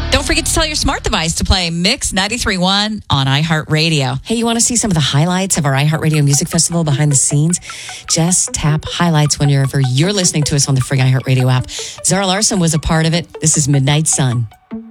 Don't forget to tell your smart device to play Mix 93.1 on iHeartRadio. Hey, you want to see some of the highlights of our iHeartRadio Music Festival behind the scenes? Just tap highlights whenever you're listening to us on the free iHeartRadio app. Zara Larson was a part of it. This is Midnight Sun.